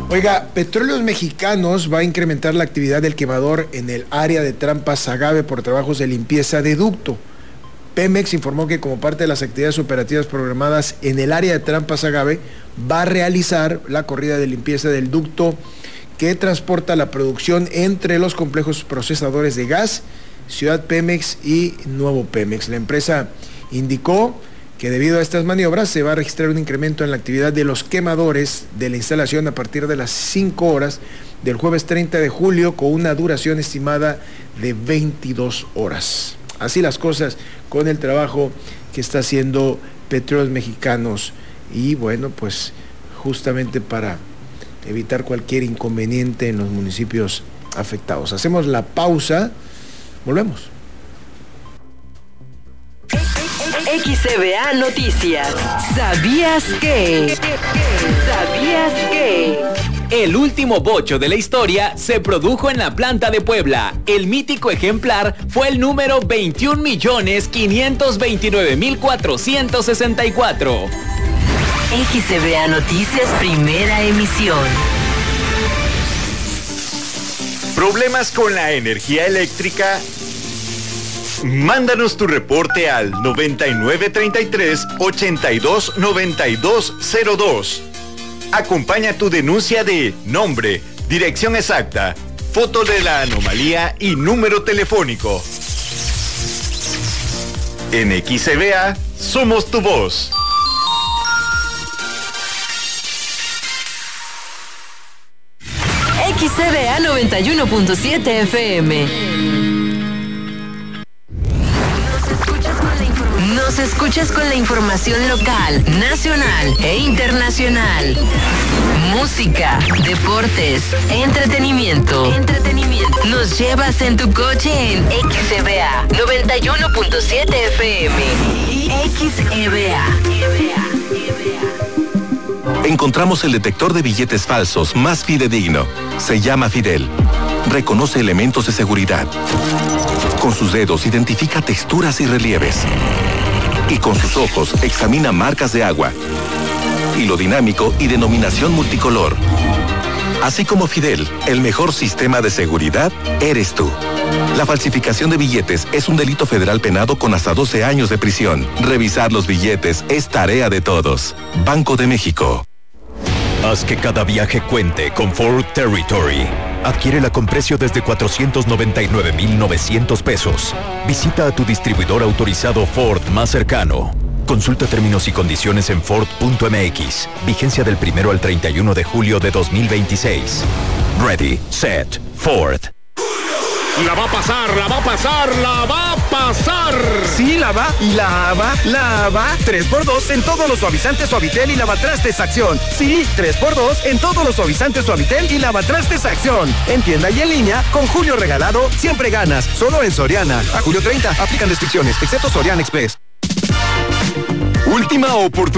Oiga, Petróleos Mexicanos va a incrementar la actividad del quemador en el área de Trampas Agave por trabajos de limpieza de ducto. Pemex informó que como parte de las actividades operativas programadas en el área de Trampas Agave, va a realizar la corrida de limpieza del ducto que transporta la producción entre los complejos procesadores de gas, Ciudad Pemex y Nuevo Pemex. La empresa indicó que debido a estas maniobras se va a registrar un incremento en la actividad de los quemadores de la instalación a partir de las 5 horas del jueves 30 de julio con una duración estimada de 22 horas. Así las cosas con el trabajo que está haciendo Petróleos Mexicanos y bueno, pues justamente para evitar cualquier inconveniente en los municipios afectados. Hacemos la pausa, volvemos. XCBA Noticias. ¿Sabías que? El último bocho de la historia se produjo en la planta de Puebla. El mítico ejemplar fue el número 21.529.464. XCBA Noticias, primera emisión. ¿Problemas con la energía eléctrica? Mándanos tu reporte al 9933-829202. Acompaña tu denuncia de nombre, dirección exacta, foto de la anomalía y número telefónico. En XCBA somos tu voz. XCBA 91.7 FM. Nos escuchas con la información local, nacional e internacional. Música, deportes, entretenimiento. Nos llevas en tu coche en XCBA 91.7 FM y XCBA. Encontramos el detector de billetes falsos más fidedigno. Se llama Fidel. Reconoce elementos de seguridad. Con sus dedos identifica texturas y relieves. Y con sus ojos examina marcas de agua. Hilo dinámico y denominación multicolor. Así como Fidel, el mejor sistema de seguridad eres tú. La falsificación de billetes es un delito federal penado con hasta 12 años de prisión. Revisar los billetes es tarea de todos. Banco de México. Haz que cada viaje cuente con Ford Territory. Adquiérela con precio desde 499,900 pesos. Visita a tu distribuidor autorizado Ford más cercano. Consulta términos y condiciones en Ford.mx. Vigencia del 1 al 31 de julio de 2026. Ready, set, Ford. La va a pasar. Sí, la va. 3x2 en todos los suavizantes Suavitel y lavatrastes Acción. Sí, 3x2 en todos los suavizantes Suavitel y lavatrastes Acción. En tienda y en línea, con Julio Regalado, siempre ganas. Solo en Soriana. A julio 30, aplican restricciones, excepto Soriana Express. Última oportunidad.